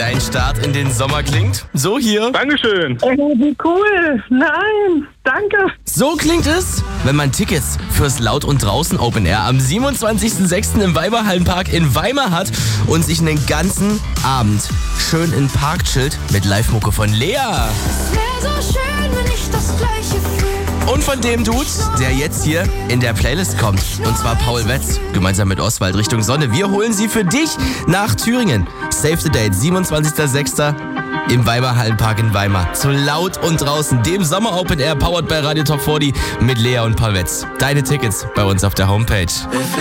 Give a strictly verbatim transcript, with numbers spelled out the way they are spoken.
Dein Start in den Sommer klingt so hier. Dankeschön. Ey, wie cool. Nein, danke. So klingt es, wenn man Tickets fürs Laut und Draußen Open Air am siebenundzwanzigsten sechsten im Weiberhallenpark in Weimar hat und sich einen ganzen Abend schön in den Park chillt mit Live-Mucke von Lea. Wär so schön, wenn ich das Gleiche fühle. Und von dem Dude, der jetzt hier in der Playlist kommt. Und zwar Paul Wetz, gemeinsam mit Oswald Richtung Sonne. Wir holen sie für dich nach Thüringen. Save the date, siebenundzwanzigsten sechsten im Weiberhallenpark in Weimar. Zu Laut und Draußen, dem Sommer Open Air, powered by Radio Top vierzig mit Lea und Paul Wetz. Deine Tickets bei uns auf der Homepage.